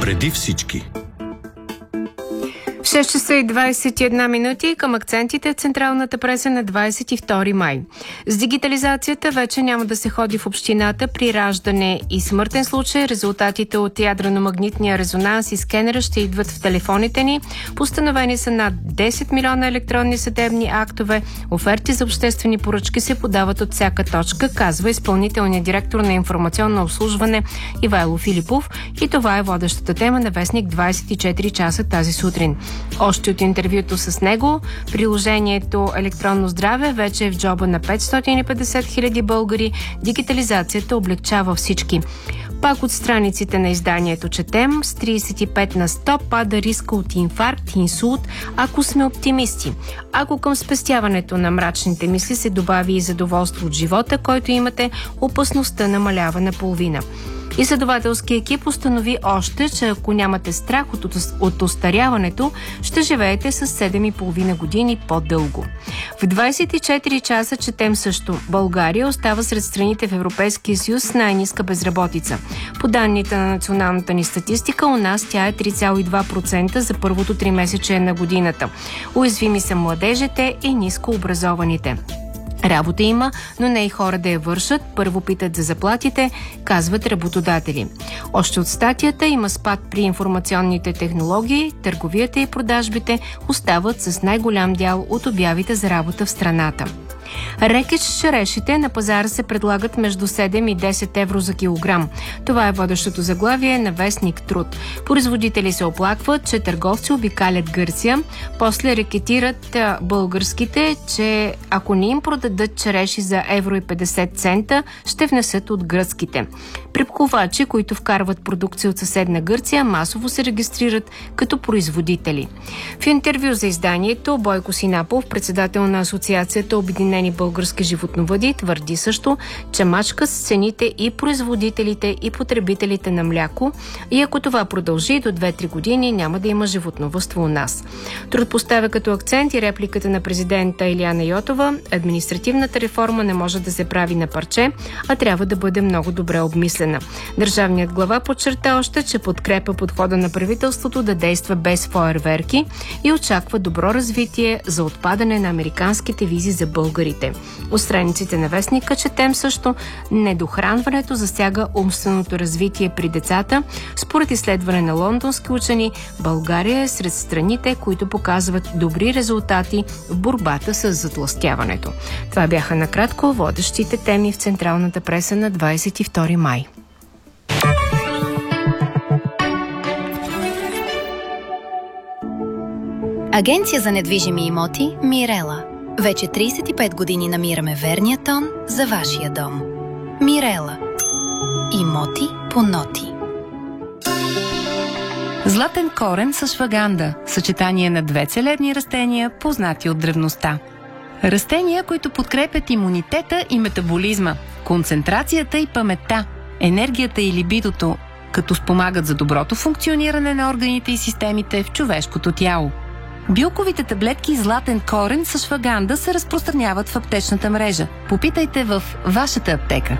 Преди всички. В 6 часа и 21 минути към акцентите в централната преса на 22 май. С дигитализацията вече няма да се ходи в общината при раждане и смъртен случай. Резултатите от ядрено-магнитния резонанс и скенера ще идват в телефоните ни. Постановени са над 10 милиона електронни съдебни актове. Оферти за обществени поръчки се подават от всяка точка, казва изпълнителният директор на информационно обслужване Ивайло Филипов. И това е водещата тема на вестник 24 часа тази сутрин. Още от интервюто с него, приложението Електронно здраве вече е в джоба на 550 хиляди българи. Дигитализацията облегчава всички. Пак от страниците на изданието четем: с 35 на 100 пада риска от инфаркт, инсулт, ако сме оптимисти. Ако към спестяването на мрачните мисли се добави и задоволство от живота, който имате, опасността намалява наполовина. Изследователският екип установи още, че ако нямате страх от остаряването, ще живеете с 7,5 години по-дълго. В 24 часа четем също: България остава сред страните в Европейския съюз с най-ниска безработица. По данните на националната ни статистика, у нас тя е 3,2% за първото 3-месечие на годината. Уязвими са младежите и нискообразованите. Работа има, но не и хора да я вършат. Първо питат за заплатите, казват работодатели. Още от статията има спад при информационните технологии, търговията и продажбите остават с най-голям дял от обявите за работа в страната. Рекич черешите на пазара се предлагат между 7 и 10 евро за килограм. Това е водещото заглавие на вестник Труд. Производители се оплакват, че търговци обикалят Гърция, после рекетират българските, че ако не им продадат череши за евро и 50 цента, ще внесат от гръцките. Препковачи, които вкарват продукция от съседна Гърция, масово се регистрират като производители. В интервю за изданието Бойко Синапов, председател на Асоциацията Обединени български животновъди, твърди също, че мачка с цените и производителите и потребителите на мляко, и ако това продължи до 2-3 години, няма да има животновъдство у нас. Труд поставя като акцент и репликата на президента Илияна Йотова: административната реформа не може да се прави на парче, а трябва да бъде много добре обмислена. Държавният глава подчерта още, че подкрепя подхода на правителството да действа без фойерверки и очаква добро развитие за отпадане на американските визи за българите. От страниците на вестника четем също: недохранването засяга умственото развитие при децата. Според изследване на лондонски учени, България е сред страните, които показват добри резултати в борбата с затлъстяването. Това бяха накратко водещите теми в централната преса на 22 май. Агенция за недвижими имоти Мирела. Вече 35 години намираме верния тон за вашия дом. Мирела. Имоти по ноти. Златен корен с шваганда. Съчетание на две целебни растения, познати от древността. Растения, които подкрепят имунитета и метаболизма, концентрацията и паметта, енергията и либидото, като спомагат за доброто функциониране на органите и системите в човешкото тяло. Билковите таблетки Златен корен с шваганда се разпространяват в аптечната мрежа. Попитайте в вашата аптека.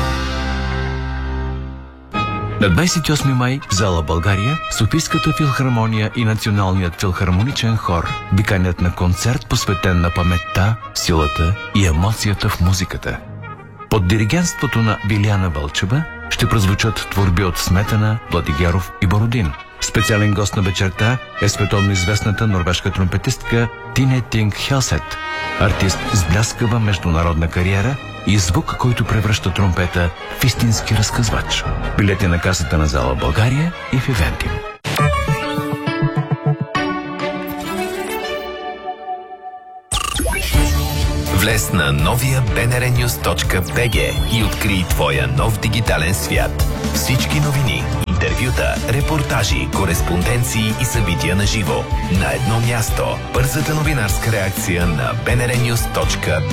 На 28 май в зала България Софийската филхармония и Националният филхармоничен хор ви канят на концерт, посветен на паметта, силата и емоцията в музиката. Под диригентството на Вилияна Вълчева ще прозвучат творби от Сметана, Владигеров и Бородин. Специален гост на вечерта е световно известната норвежка тромпетистка Тине Тинг Хелсет, артист с бляскава международна кариера и звук, който превръща тромпета в истински разказвач. Билети на касата на зала България и в Ивентим. Влез на новия bnrnews.bg и открий твоя нов дигитален свят. Всички новини, интервюта, репортажи, кореспонденции и събития на живо. На едно място. Бързата новинарска реакция на bnrnews.bg.